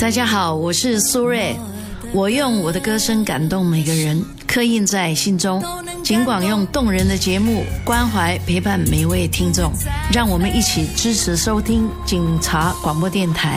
大家好，我是苏芮，我用我的歌声感动每个人，刻印在心中。尽管用动人的节目关怀陪伴每位听众，让我们一起支持收听警察广播电台。